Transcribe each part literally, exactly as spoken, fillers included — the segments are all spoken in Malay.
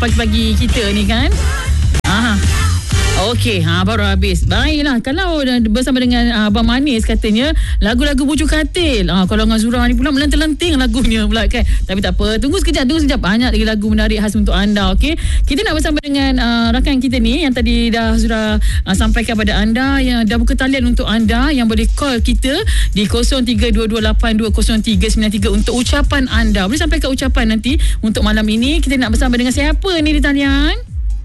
pagi-pagi kita ni kan. Aha. Okey, ha, baru habis. Baiklah, kalau bersama dengan uh, Abang Manis katanya lagu-lagu bucu katil. Ha, kalau dengan Zura ni pula melenting-lenting lagunya pula kan. Tapi tak apa, tunggu sekejap, tunggu sekejap. Banyak lagi lagu menarik khas untuk anda, okey. Kita nak bersama dengan uh, rakan kita ni yang tadi dah Zura uh, sampaikan pada anda, yang dah buka talian untuk anda yang boleh call kita di kosong tiga dua dua lapan dua kosong tiga sembilan tiga untuk ucapan anda. Boleh sampaikan ucapan nanti untuk malam ini. Kita nak bersama dengan siapa ni di talian?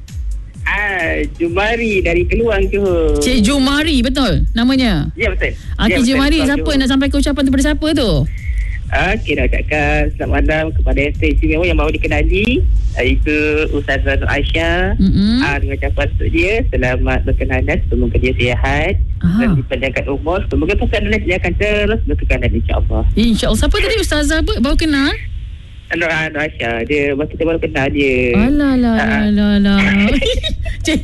Ah, Jumari dari Keluang Johor. Cik Jumari, betul namanya? Ya, betul. Okey, ya, Jumari, siapa nak sampaikan ucapan tu pada siapa tu? Okey, nak ucapkan selamat malam kepada Esther istimewa yang baru dikenali, iaitu Ustazah Nur Aisyah. Mm-hmm. Ah, dengan ucapan untuk dia, selamat berkenalan, semoga dia sihat dan dipanjangkan umur. Semoga persatuan dia akan terus berkenalan, insya-Allah. Insya-Allah. Siapa tadi Ustazah baru kenal? Nur Aisyah, dia kita baru kenal dia. Alah lah lah lah. Cik.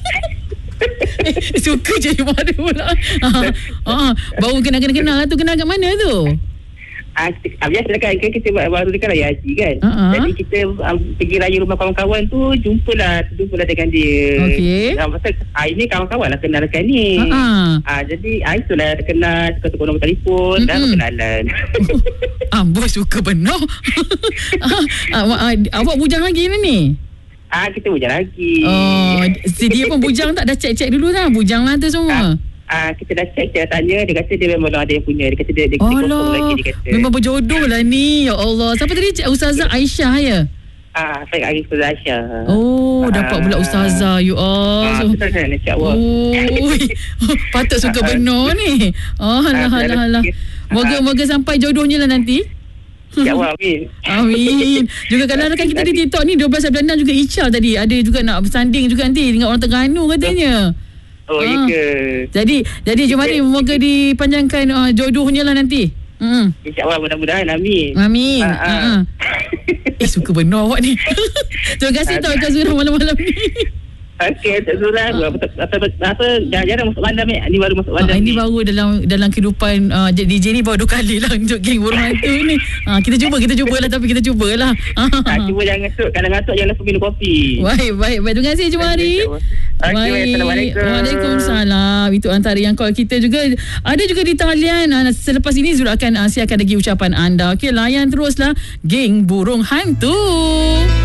eh, suka je Jumari pula. Ah, ah, baru kenal-kenal tu, kenal kat mana tu? Ah, biasa kan kita baru dekat raya haji kan. Uh-huh. Jadi kita um, pergi raya rumah kawan-kawan tu, jumpalah jumpalah dengan dia. Okey. Ah, pasal ah, ini kawan-kawan lah kenal dekat ni. Uh-huh. Ah, jadi ah, itulah kenal, tukar-tukar nombor telefon, mm-hmm. dan berkenalan. Ah, bos suka benar. ah, ah, ah, awak bujang lagi ni? Ah, kita bujang lagi. Oh, si dia pun bujang tak? Dah cek-cek dulu dah. Bujang lah tu semua. Ah. Ah, kita dah check, dia tanya, dia kata dia memang ada yang punya. Dia kata dia, dia, dia kosong lagi, dia kata. Memang berjodoh lah ni. Ya Allah. Siapa tadi? Ustazah Aisyah ya? Ah, saya Arif Ustazah Aisyah. Oh, ah. dapat pula Ustazah. You all. Ah, so, betul kan, insya-Allah. Oh, patut suka benar ni. Oh, alah, alah, alah. Moga-moga sampai jodohnya lah nanti. InsyaAllah, amin. Amin. Juga kalau rakan kita di TikTok ni dua belas bulan juga Icha tadi. Ada juga nak bersanding juga nanti dengan orang Terengganu katanya. Oh, ah. ya ke? Jadi, jadi Jumari, moga dipanjangkan uh, jodohnya lah nanti. Hmm. InsyaAllah, mudah-mudahan. Amin. Amin. Ah, ah. Uh-huh. Eh, suka benar awak ni. Terima kasih tau Kak Zura malam-malam ni. Okey, Cik Zura. Apa, apa, apa, jarang masuk bandar, Mek. Ini baru masuk bandar. Ah, ini baru dalam dalam kehidupan uh, D J ni baru dua kali lah untuk geng burung hantu ni. Ah, kita cuba, kita cubalah tapi kita cubalah. Ah, cuba jangan ngantuk. Kalau ngantuk jangan lupa minum kopi. Baik, baik, baik. Terima kasih Jumari. Okay, Assalamualaikum. Waalaikumsalam. Itu antara yang call kita juga. Ada juga di talian. Uh, selepas ini Zura akan uh, siapkan lagi ucapan anda. Okey, layan teruslah geng burung hantu.